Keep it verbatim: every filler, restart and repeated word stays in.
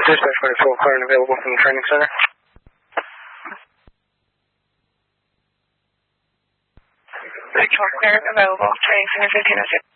Dispatch for the full current available from the training center. twelve clearance available, training center fifteen oh six.